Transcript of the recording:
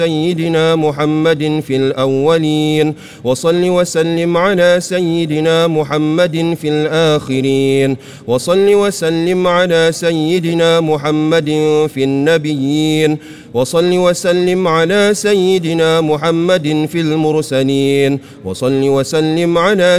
سيدنا محمد في الأولين وصل وسلم على سيدنا محمد في الآخرين وصل وسلم على سيدنا محمد في النبيين وصل وسلم على سيدنا محمد في المرسلين وصل وسلم على